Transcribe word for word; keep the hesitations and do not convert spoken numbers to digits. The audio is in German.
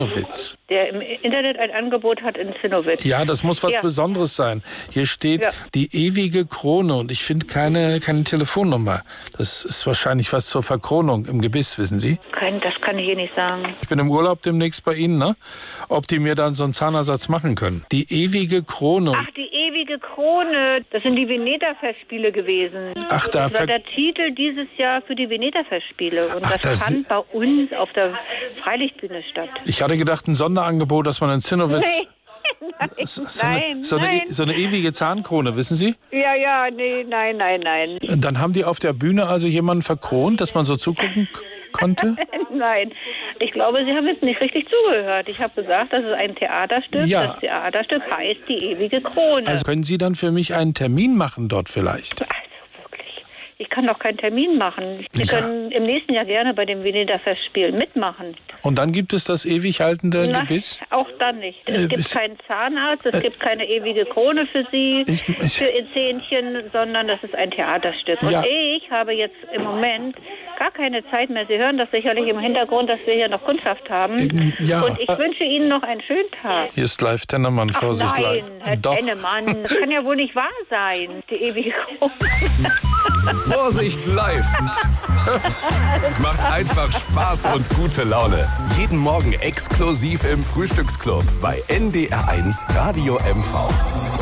Zinnowitz. Der im Internet ein Angebot hat in Zinnowitz. Ja, das muss was ja. Besonderes sein. Hier steht ja. die ewige Krone und ich finde keine, keine Telefonnummer. Das ist wahrscheinlich was zur Verkronung im Gebiss, wissen Sie? Kein, das kann ich hier nicht sagen. Ich bin im Urlaub demnächst bei Ihnen, ne? Ob die mir dann so einen Zahnersatz machen können. Die ewige Krone. Ach, die ewige Krone. Das sind die Veneta-Festspiele gewesen. Ach, da das war der Titel dieses Jahr für die Veneta-Festspiele. Und Ach, das, das fand bei uns auf der Freilichtbühne statt. Ich hatte gedacht, ein Sonderangebot, dass man in Zinnowitz... Nee. Nein, so, so, nein, eine, so, nein. eine, so eine ewige Zahnkrone, wissen Sie? Ja, ja, nee, nein, nein, nein. Dann haben die auf der Bühne also jemanden verkront, dass man so zugucken konnte? Nein, ich glaube, Sie haben jetzt nicht richtig zugehört. Ich habe gesagt, das ist ein Theaterstück. Ja. Das Theaterstück heißt die ewige Krone. Also können Sie dann für mich einen Termin machen dort vielleicht? Also wirklich, ich kann doch keinen Termin machen. Sie Ja. können im nächsten Jahr gerne bei dem Veneta-Festspiel mitmachen. Und dann gibt es das ewig haltende Na, Gebiss? auch dann nicht. Es Äh, gibt ich- keinen Zahnarzt, es gibt keine ewige Krone für Sie, Ich- ich- für Ihr Zähnchen, sondern das ist ein Theaterstück. Und Ja. ich habe jetzt im Moment gar keine Zeit mehr. Sie hören das sicherlich im Hintergrund, dass wir hier noch Kundschaft haben. Ähm, ja. Und ich wünsche Ihnen noch einen schönen Tag. Hier ist live Tennemann, Ach Vorsicht nein, live. Herr Doch. Tennemann, das kann ja wohl nicht wahr sein, die ewige Krone. Vorsicht live. Macht einfach Spaß und gute Laune. Jeden Morgen exklusiv im Frühstücksclub bei N D R eins Radio M V.